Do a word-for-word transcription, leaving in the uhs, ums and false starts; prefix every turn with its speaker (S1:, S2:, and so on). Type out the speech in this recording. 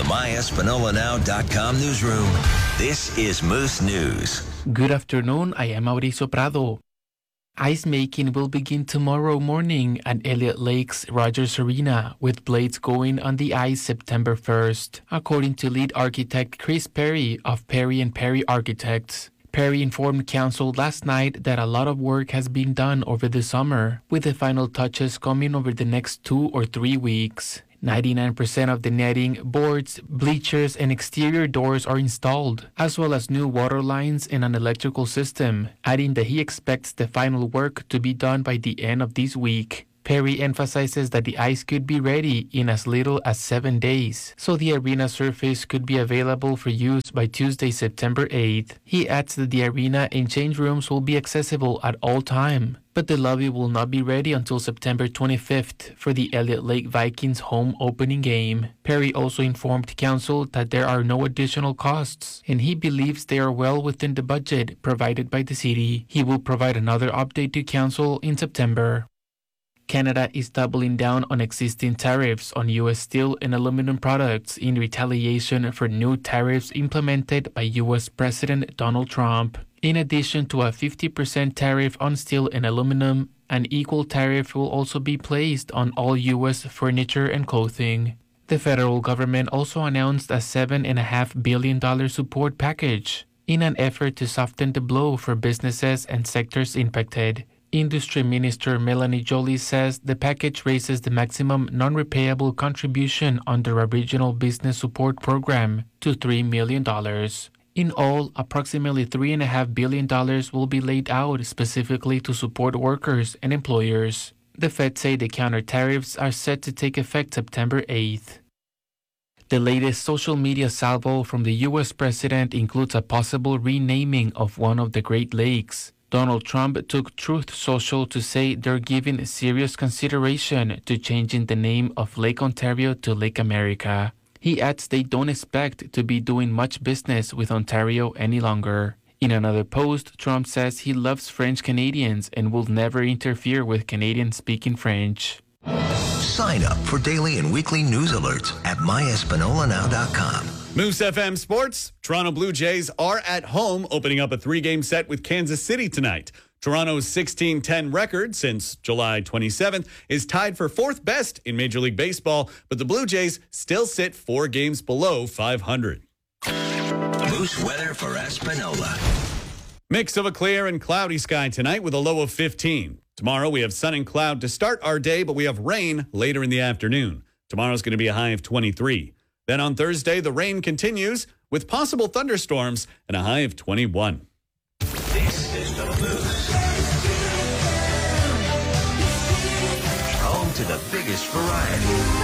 S1: the my espanola now dot com newsroom, this is Moose News.
S2: Good afternoon, I am Mauricio Prado. Ice making will begin tomorrow morning at Elliott Lake's Rogers Arena, with blades going on the ice September first, according to lead architect Chris Perry of Perry and Perry Architects. Perry informed council last night that a lot of work has been done over the summer, with the final touches coming over the next two or three weeks. ninety-nine percent of the netting, boards, bleachers, and exterior doors are installed, as well as new water lines and an electrical system, adding that he expects the final work to be done by the end of this week. Perry emphasizes that the ice could be ready in as little as seven days, so the arena surface could be available for use by Tuesday, September eighth. He adds that the arena and change rooms will be accessible at all time, but the lobby will not be ready until September twenty-fifth for the Elliott Lake Vikings home opening game. Perry also informed council that there are no additional costs, and he believes they are well within the budget provided by the city. He will provide another update to council in September. Canada is doubling down on existing tariffs on U S steel and aluminum products in retaliation for new tariffs implemented by U S President Donald Trump. In addition to a fifty percent tariff on steel and aluminum, an equal tariff will also be placed on all U S furniture and clothing. The federal government also announced a seven point five billion dollars support package in an effort to soften the blow for businesses and sectors impacted. Industry Minister Melanie Joly says the package raises the maximum non-repayable contribution under a regional business support program to three million dollars. In all, approximately three point five billion dollars will be laid out specifically to support workers and employers. The Fed say the counter tariffs are set to take effect September eighth. The latest social media salvo from the U S president includes a possible renaming of one of the Great Lakes. Donald Trump took Truth Social to say they're giving serious consideration to changing the name of Lake Ontario to Lake America. He adds they don't expect to be doing much business with Ontario any longer. In another post, Trump says he loves French Canadians and will never interfere with Canadian-speaking French.
S1: Sign up for daily and weekly news alerts at my espanola now dot com.
S3: Moose F M Sports. Toronto Blue Jays are at home, opening up a three-game set with Kansas City tonight. Toronto's sixteen ten record since July twenty-seventh is tied for fourth best in Major League Baseball, but the Blue Jays still sit four games below five hundred.
S1: Moose weather for Espanola.
S3: Mix of a clear and cloudy sky tonight with a low of fifteen. Tomorrow we have sun and cloud to start our day, but we have rain later in the afternoon. Tomorrow's going to be a high of twenty-three. Then on Thursday, the rain continues with possible thunderstorms and a high of twenty-one.
S1: This is the Moose. Home to the biggest variety.